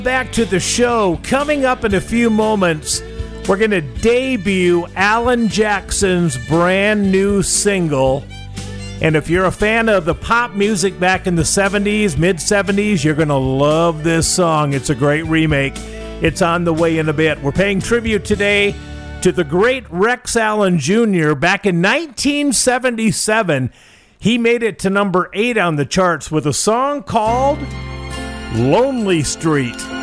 Back to the show. Coming up in a few moments, we're going to debut Alan Jackson's brand new single. And if you're a fan of the pop music back in the 70s, mid-70s, you're going to love this song. It's a great remake. It's on the way in a bit. We're paying tribute today to the great Rex Allen Jr. Back in 1977, he made it to number 8 on the charts with a song called Lonely Street.